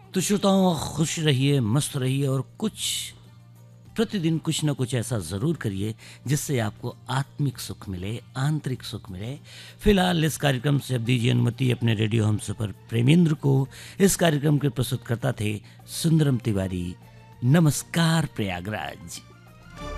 तो श्रोताओं, खुश रहिए, मस्त रहिए और प्रतिदिन कुछ ना कुछ ऐसा ज़रूर करिए जिससे आपको आत्मिक सुख मिले, आंतरिक सुख मिले। फिलहाल इस कार्यक्रम से अब दीजिए अनुमति अपने रेडियो हम सुपर प्रेमेंद्र को। इस कार्यक्रम के प्रस्तुतकर्ता थे सुंदरम तिवारी। नमस्कार प्रयागराज।